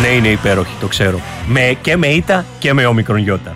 Ναι, είναι υπέροχη, το ξέρω. Και με ήττα και με όμικρον γιώτα.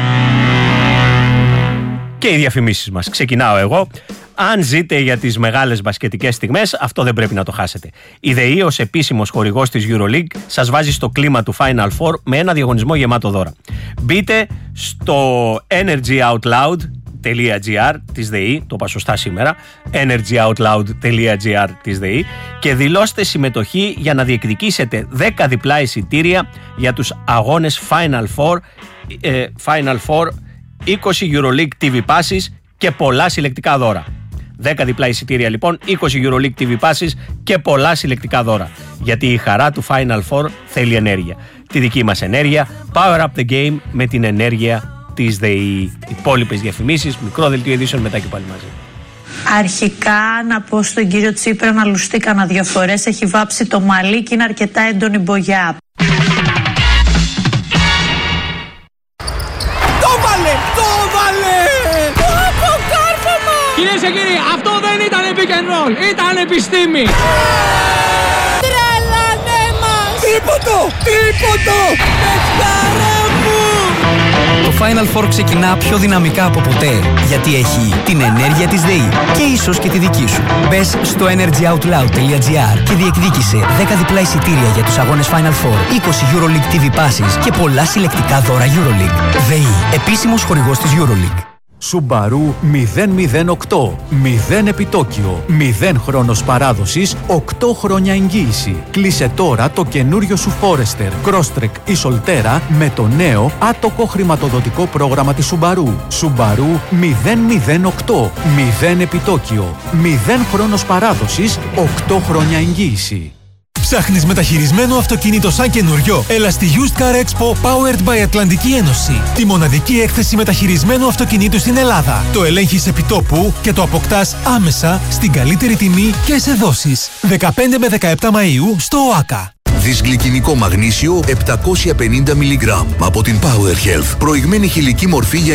Και οι διαφημίσεις μας. Ξεκινάω εγώ. Αν ζείτε για τις μεγάλες μπασκετικές στιγμές, αυτό δεν πρέπει να το χάσετε. Η ΔΕΗ, ως επίσημος χορηγός της EuroLeague, σας βάζει στο κλίμα του Final Four με ένα διαγωνισμό γεμάτο δώρα. Μπείτε στο energyoutloud.gr της ΔΕΗ, το είπα σωστά σήμερα, energyoutloud.gr της ΔΕΗ, και δηλώστε συμμετοχή για να διεκδικήσετε 10 διπλά εισιτήρια για τους αγώνες Final Four, 20 EuroLeague TV Passes και πολλά συλλεκτικά δώρα. 10 διπλά εισιτήρια λοιπόν, 20 EuroLeague TV Passes και πολλά συλλεκτικά δώρα. Γιατί η χαρά του Final Four θέλει ενέργεια. Τη δική μας ενέργεια, power up the game με την ενέργεια της ΔΕΗ. Υπόλοιπες διαφημίσεις, μικρό δελτίο ειδήσεων, μετά και πάλι μαζί. Αρχικά να πω στον κύριο Τσίπρα να λουστεί κανένα 2 φορές. Έχει βάψει το μαλλί και είναι αρκετά έντονη μπογιά. Κυρίες και κύριοι, αυτό δεν ήταν pick and roll, ήταν επιστήμη. Τρελανέ μας! Τίποτο! Παιχταρά μου! Το Final Four ξεκινά πιο δυναμικά από ποτέ, γιατί έχει την ενέργεια της ΔΕΗ και ίσως και τη δική σου. Μπες στο energyoutloud.gr και διεκδίκησε 10 διπλά εισιτήρια για τους αγώνες Final Four, 20 EuroLeague TV Passes και πολλά συλλεκτικά δώρα EuroLeague. ΔΕΗ, επίσημος χορηγός της EuroLeague. Subaru 008. 0 επιτόκιο. 0 χρόνος παράδοσης. 8 χρόνια εγγύηση. Κλείσε τώρα το καινούριο σου Forester, Crosstrek ή Solterra με το νέο άτοκο χρηματοδοτικό πρόγραμμα της Subaru. Subaru 008. 0 επιτόκιο. 0 χρόνος παράδοσης. 8 χρόνια εγγύηση. Ψάχνεις μεταχειρισμένο αυτοκίνητο σαν καινούριο? Έλα στη Used Car Expo Powered by Ατλαντική Ένωση. Τη μοναδική έκθεση μεταχειρισμένου αυτοκινήτου στην Ελλάδα. Το ελέγχεις επιτόπου και το αποκτάς άμεσα στην καλύτερη τιμή και σε δόσεις. 15 με 17 Μαΐου στο ΟΑΚΑ. Δυσγλυκινικό μαγνήσιο 750 mg από την Power Health. Προηγμένη χηλική μορφή για